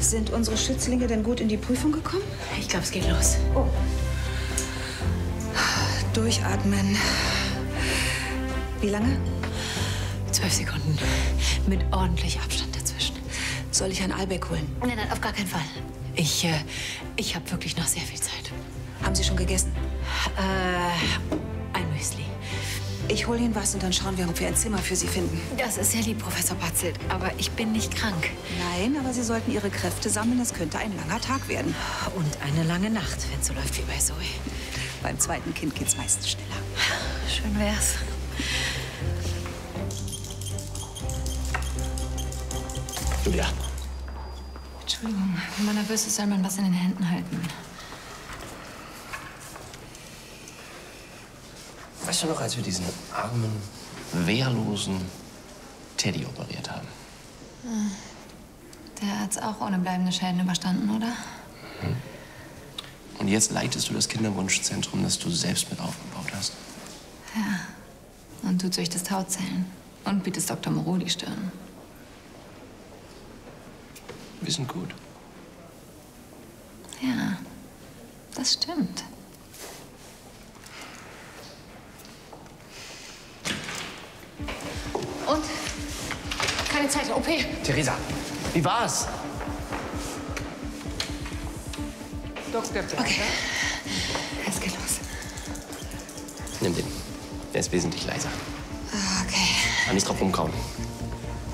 Sind unsere Schützlinge denn gut in die Prüfung gekommen? Ich glaube, es geht los. Oh. Durchatmen. Wie lange? 12 Sekunden. Mit ordentlich Abstand dazwischen. Soll ich ein Albeck holen? Nein, nein, auf gar keinen Fall. Ich habe wirklich noch sehr viel Zeit. Haben Sie schon gegessen? Ein Müsli. Ich hole Ihnen was und dann schauen wir, ob wir ein Zimmer für Sie finden. Das ist sehr lieb, Professor Patzelt, aber ich bin nicht krank. Nein, aber Sie sollten Ihre Kräfte sammeln. Es könnte ein langer Tag werden. Und eine lange Nacht, wenn es so läuft wie bei Zoe. Beim zweiten Kind geht's meistens schneller. Schön wär's. Julia. Entschuldigung, wenn man nervös ist, soll man was in den Händen halten. Weißt du noch, als wir diesen armen, wehrlosen Teddy operiert haben? Der hat's auch ohne bleibende Schäden überstanden, oder? Und jetzt leitest du das Kinderwunschzentrum, das du selbst mit aufgebaut hast. Ja. Und du züchtest Hautzellen. Und bietest Dr. Moreau die Stirn. Wir sind gut. Ja, das stimmt. Und? Keine Zeit, OP. Theresa, wie war's? Okay. Es geht los. Nimm den. Der ist wesentlich leiser. Okay. Aber nicht drauf rumkauen.